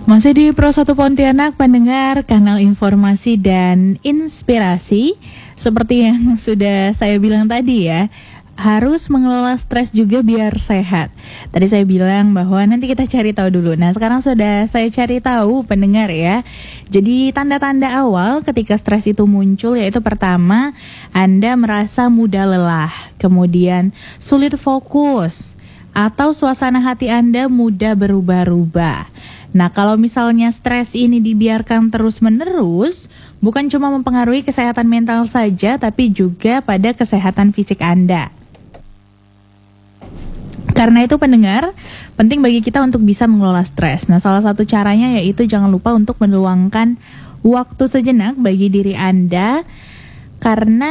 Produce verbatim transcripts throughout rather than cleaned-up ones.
Masih di Pro satu Pontianak, pendengar kanal informasi dan inspirasi. Seperti yang sudah saya bilang tadi ya, harus mengelola stres juga biar sehat. Tadi saya bilang bahwa nanti kita cari tahu dulu. Nah, sekarang sudah saya cari tahu, pendengar ya. Jadi tanda-tanda awal ketika stres itu muncul yaitu pertama, Anda merasa mudah lelah, kemudian sulit fokus, atau suasana hati Anda mudah berubah-ubah. Nah, kalau misalnya stres ini dibiarkan terus-menerus, bukan cuma mempengaruhi kesehatan mental saja, tapi juga pada kesehatan fisik Anda. Karena itu pendengar, penting bagi kita untuk bisa mengelola stres. Nah, salah satu caranya yaitu jangan lupa untuk meluangkan waktu sejenak bagi diri Anda, karena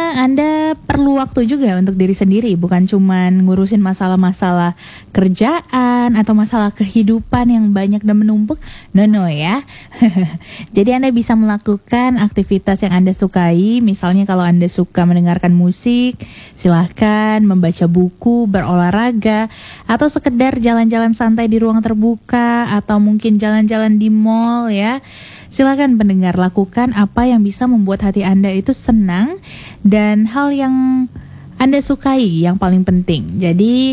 Anda perlu waktu juga untuk diri sendiri, bukan cuman ngurusin masalah-masalah kerjaan atau masalah kehidupan yang banyak dan menumpuk. No, no ya. Jadi Anda bisa melakukan aktivitas yang Anda sukai. Misalnya kalau Anda suka mendengarkan musik, silahkan membaca buku, berolahraga, atau sekedar jalan-jalan santai di ruang terbuka, atau mungkin jalan-jalan di mall ya. Silakan pendengar, lakukan apa yang bisa membuat hati Anda itu senang dan hal yang Anda sukai yang paling penting. Jadi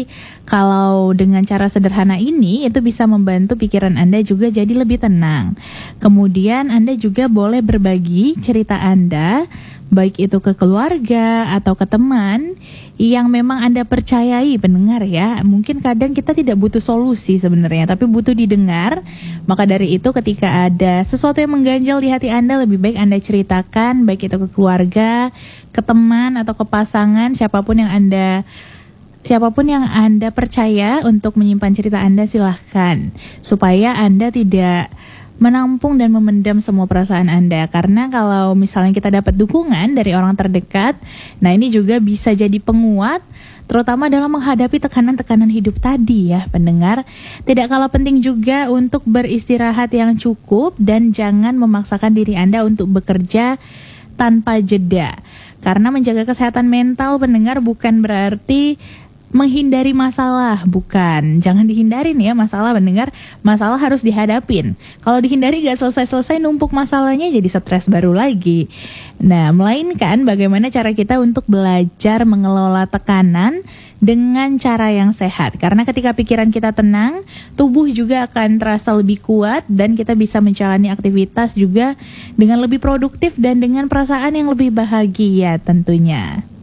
kalau dengan cara sederhana ini itu bisa membantu pikiran Anda juga jadi lebih tenang. Kemudian Anda juga boleh berbagi cerita Anda, baik itu ke keluarga atau ke teman yang memang Anda percayai, pendengar ya. Mungkin kadang kita tidak butuh solusi sebenarnya, tapi butuh didengar. Maka dari itu ketika ada sesuatu yang mengganjal di hati Anda, lebih baik Anda ceritakan, baik itu ke keluarga, ke teman atau ke pasangan, siapapun yang Anda Siapapun yang Anda percaya untuk menyimpan cerita Anda, silahkan. Supaya Anda tidak menampung dan memendam semua perasaan Anda. Karena kalau misalnya kita dapat dukungan dari orang terdekat, nah ini juga bisa jadi penguat, terutama dalam menghadapi tekanan-tekanan hidup tadi ya pendengar. Tidak kalah penting juga untuk beristirahat yang cukup dan jangan memaksakan diri Anda untuk bekerja tanpa jeda. Karena menjaga kesehatan mental pendengar bukan berarti menghindari masalah, bukan. Jangan dihindarin ya masalah, pendengar. Masalah harus dihadapin. Kalau dihindari gak selesai-selesai, numpuk masalahnya, jadi stres baru lagi. Nah, melainkan bagaimana cara kita untuk belajar mengelola tekanan dengan cara yang sehat. Karena ketika pikiran kita tenang, tubuh juga akan terasa lebih kuat dan kita bisa menjalani aktivitas juga dengan lebih produktif dan dengan perasaan yang lebih bahagia tentunya.